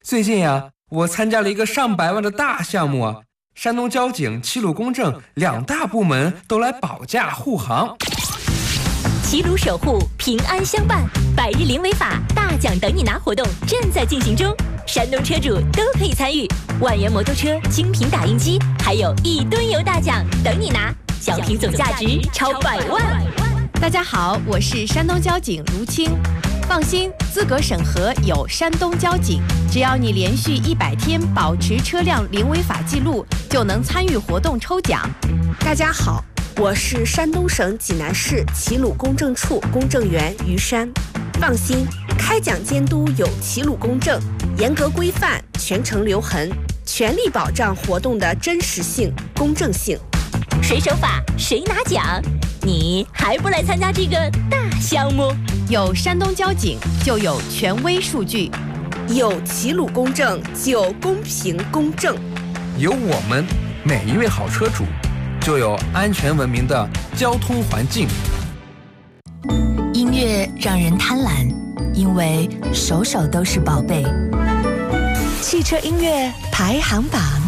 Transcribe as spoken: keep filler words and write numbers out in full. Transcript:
最近呀，我参加了一个上百万的大项目啊，山东交警、齐鲁公证两大部门都来保驾护航。 齐鲁守护，平安相伴，百日零违法大奖等你拿活动正在进行中，山东车主都可以参与，万元摩托车、精品打印机，还有一吨油大奖等你拿，小品总价值超百万。 大家好，我是山东交警卢青。放心，资格审核有山东交警，只要你连续一百天保持车辆零违法记录，就能参与活动抽奖。 大家好，我是山东省济南市齐鲁公证处公证员于山。放心，开奖监督有齐鲁公证，严格规范，全程留痕，全力保障活动的真实性、公正性。 谁守法谁拿奖，你还不来参加这个大项目？ 有山东交警就有权威数据， 有齐鲁公证就公平公正， 有我们每一位好车主，就有安全文明的交通环境。 音乐让人贪婪，因为首首都是宝贝。汽车音乐排行榜。